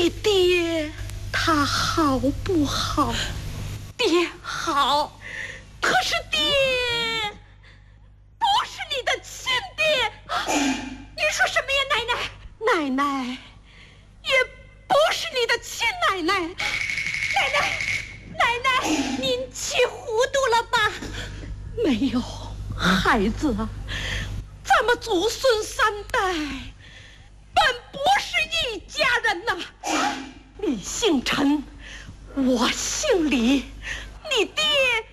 爹他好不好？ 爹好， 可是爹不是你的亲爹。 你说什么呀，奶奶？ 奶奶也不是你的亲奶奶。 奶奶，您气糊涂了吧？ 没有，孩子啊，咱们祖孙3代本不是一家人呐。你姓陈，我姓李，你爹